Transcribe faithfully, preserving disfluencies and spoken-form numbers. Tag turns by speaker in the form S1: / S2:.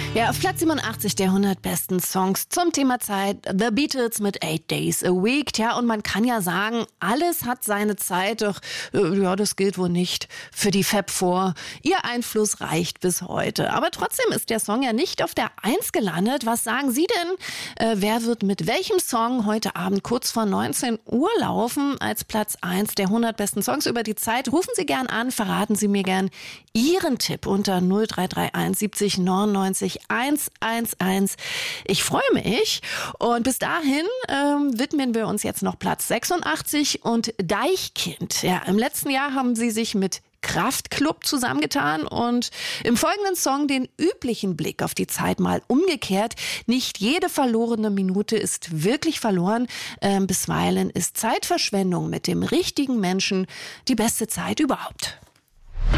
S1: Ja, auf Platz siebenundachtzig der hundert besten Songs zum Thema Zeit. The Beatles mit Eight Days a Week. Tja, und man kann ja sagen, alles hat seine Zeit, doch äh, ja, das gilt wohl nicht für die Fab Four. Ihr Einfluss reicht bis heute. Aber trotzdem ist der Song ja nicht auf der Eins gelandet. Was sagen Sie denn? Äh, wer wird mit welchem Song heute Abend kurz vor neunzehn Uhr laufen als Platz eins der hundert besten Songs über die Zeit? Rufen Sie gern an, verraten Sie mir gern Ihren Tipp unter null drei drei eins siebzig neunundneunzig hundertunelf. Ich freue mich. Und bis dahin ähm, widmen wir uns jetzt noch Platz sechsundachtzig und Deichkind. Ja, im letzten Jahr haben sie sich mit Kraftklub zusammengetan und im folgenden Song den üblichen Blick auf die Zeit mal umgekehrt. Nicht jede verlorene Minute ist wirklich verloren. Ähm, bisweilen ist Zeitverschwendung mit dem richtigen Menschen die beste Zeit überhaupt.